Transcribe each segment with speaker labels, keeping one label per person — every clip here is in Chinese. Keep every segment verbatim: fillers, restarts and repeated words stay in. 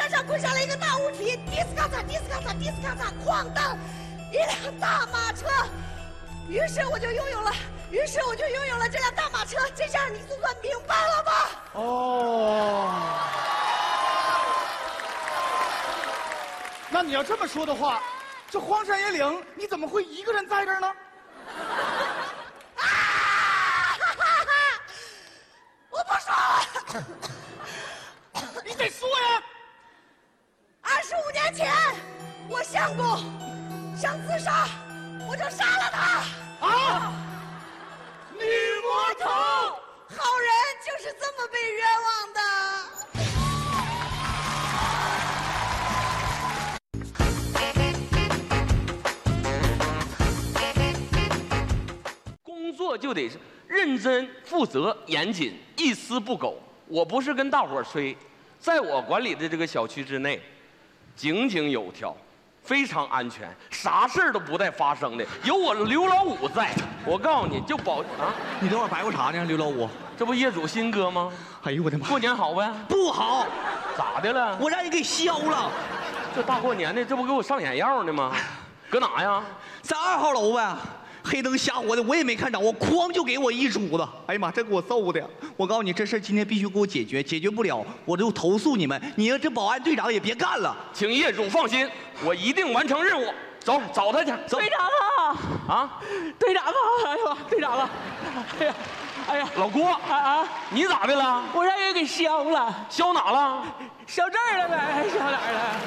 Speaker 1: 面上滚下来一个大物体，迪斯咔嚓，迪斯咔嚓，迪斯咔嚓，哐当，一辆大马车。于是我就拥有了，于是我就拥有了这辆大马车。这下你总算明白了吧？
Speaker 2: 哦。那你要这么说的话，这荒山野岭你怎么会一个人在这儿呢？
Speaker 1: 啊！哈哈哈！我不说了。
Speaker 2: 你得说呀！
Speaker 1: 二十五年前，我相公想自杀，我就杀了他。
Speaker 2: 啊！女魔头，
Speaker 1: 好人就是这么被冤枉的。
Speaker 3: 工作就得是认真、负责、严谨，一丝不苟。我不是跟大伙儿吹，在我管理的这个小区之内，井井有条，非常安全，啥事儿都不带发生的。有我刘老五在，我告诉你就保啊！
Speaker 4: 你等会儿白过啥呢，刘老五？
Speaker 3: 这不业主新哥吗？
Speaker 4: 哎呦我的妈！
Speaker 3: 过年好呗？
Speaker 4: 不好，
Speaker 3: 咋的了？
Speaker 4: 我让人给削了。
Speaker 3: 这大过年的，这不给我上眼药呢吗？搁哪呀？
Speaker 4: 在二号楼呗。黑灯瞎火的，我也没看着，我哐就给我一杵子。哎呀妈，这给我揍的！我告诉你，这事今天必须给我解决，解决不了我就投诉你们。你这保安队长也别干了。
Speaker 3: 请业主放心，我一定完成任务。走，找他去。走。
Speaker 5: 队长啊！
Speaker 3: 啊，
Speaker 5: 队长啊！哎呦，队长啊！哎呀，哎呀，
Speaker 3: 老郭
Speaker 5: 啊啊！
Speaker 3: 你咋的了？
Speaker 5: 我让人给削了。
Speaker 3: 削哪了？
Speaker 5: 削这儿了呗？削哪儿了？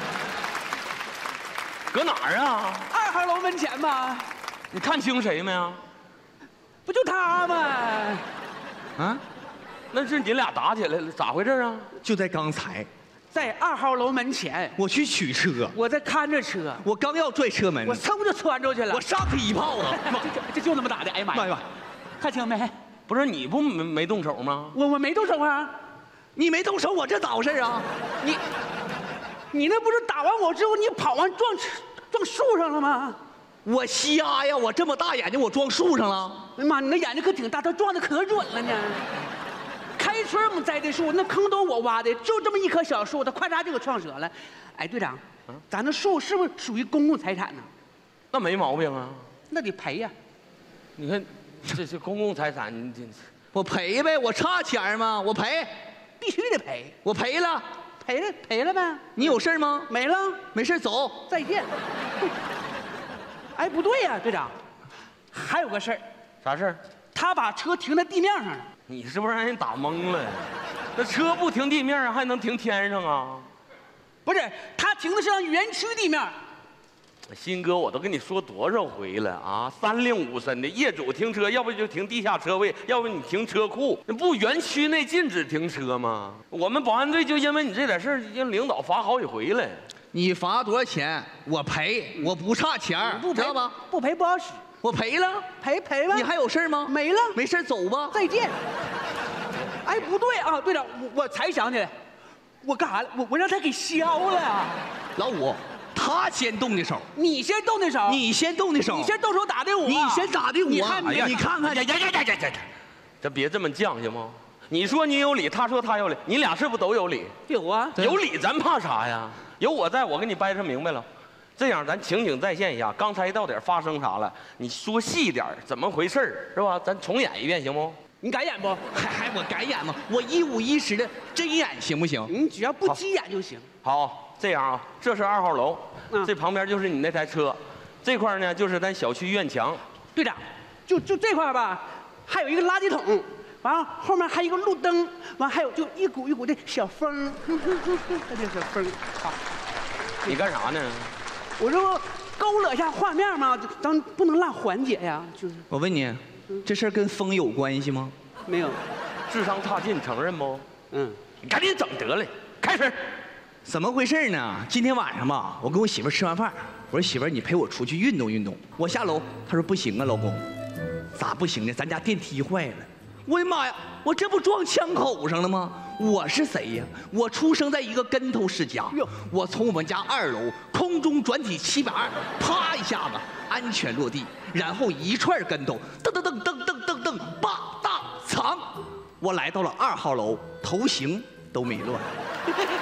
Speaker 3: 搁哪儿啊？
Speaker 5: 二号楼门前吧。
Speaker 3: 你看清谁没啊？
Speaker 5: 不就他吗？
Speaker 3: 啊？那是你俩打起来了，咋回事啊？
Speaker 4: 就在刚才，
Speaker 5: 在二号楼门前，
Speaker 4: 我去取车，
Speaker 5: 我在看着车，
Speaker 4: 我刚要拽车门，
Speaker 5: 我嗖就窜出去了，
Speaker 4: 我上去一炮子，
Speaker 5: 这这就那么打的，哎呀妈呀！看清没？
Speaker 3: 不是你不没没动手吗？
Speaker 5: 我我没动手啊，
Speaker 4: 你没动手，我这咋回事啊？
Speaker 5: 你你那不是打完我之后你跑完撞撞树上了吗？
Speaker 4: 我瞎呀！我这么大眼睛，我撞树上了。
Speaker 5: 哎呀妈，你那眼睛可挺大，他撞的可准了呢。开春我们栽的树，那坑都我挖的，就这么一棵小树，它咔嚓就给撞折了。哎，队长，嗯、咱那树是不是属于公共财产呢？
Speaker 3: 那没毛病啊，
Speaker 5: 那得赔呀。
Speaker 3: 你看，这是公共财产，你这
Speaker 4: 我赔呗，我差钱吗？我赔，
Speaker 5: 必须得赔。
Speaker 4: 我赔了，
Speaker 5: 赔了赔了呗。
Speaker 4: 你有事吗？
Speaker 5: 没了，
Speaker 4: 没事走，
Speaker 5: 再见。哎，不对呀、啊，队长，还有个事儿。
Speaker 3: 啥事儿？
Speaker 5: 他把车停在地面上了。
Speaker 3: 你是不是让人打懵了？那车不停地面上，还能停天上啊？
Speaker 5: 不是，他停的是上园区地面。
Speaker 3: 新哥，我都跟你说多少回了啊！三令五申的，业主停车，要不就停地下车位，要不你停车库。那不园区内禁止停车吗？我们保安队就因为你这点事儿，让领导罚好几回了。
Speaker 4: 你罚多少钱？我赔，我不差钱，
Speaker 5: 不
Speaker 4: 知道吧？
Speaker 5: 不赔不好使，
Speaker 4: 我赔了，
Speaker 5: 赔赔了。
Speaker 4: 你还有事吗？
Speaker 5: 没了，
Speaker 4: 没事走吧，
Speaker 5: 再见。哎，不对啊，队长，我我才想起来，我干啥了？我我让他给削了。
Speaker 4: 老五，他先动的手，
Speaker 5: 你先动的手，
Speaker 4: 你先动的手，
Speaker 5: 你先动手打的我，
Speaker 4: 你先打的我。
Speaker 5: 你看，
Speaker 4: 哎呀，你看看，
Speaker 3: 呀呀呀呀呀呀！这别这么犟行吗？你说你有理，他说他有理，你俩是不是都有理？
Speaker 5: 有啊，
Speaker 3: 有理，咱怕啥呀？有我在，我跟你掰扯明白了。这样，咱情景再现一下，刚才到底发生啥了？你说细一点，怎么回事是吧？咱重演一遍行不？
Speaker 5: 你敢演不？
Speaker 4: 还还我敢演吗？我一五一十的真演行不行？
Speaker 5: 你只要不急眼就行。
Speaker 3: 好，这样啊，这是二号楼，嗯、这旁边就是你那台车，这块呢就是咱小区院墙。
Speaker 5: 队长，就就这块吧，还有一个垃圾桶。完了，后面还有一个路灯，完还有就一股一股的小风，这就是风。好，
Speaker 3: 你干啥呢？
Speaker 5: 我这不勾勒一下画面嘛，咱不能落环节呀。就是，
Speaker 4: 我问你，这事儿跟风有关系吗？
Speaker 5: 没有，
Speaker 3: 智商差劲，承认不？
Speaker 5: 嗯，
Speaker 3: 你赶紧整得了，开始。
Speaker 4: 怎么回事呢？今天晚上吧，我跟我媳妇吃完饭，我说媳妇儿，你陪我出去运动运动。我下楼，她说不行啊，老公。咋不行呢？咱家电梯坏了。我的妈呀！我这不撞枪口上了吗？我是谁呀？我出生在一个跟头世家，我从我们家二楼空中转体七百二，啪一下子安全落地，然后一串跟头，噔噔噔噔噔噔噔，吧大藏，我来到了二号楼，头型都没乱。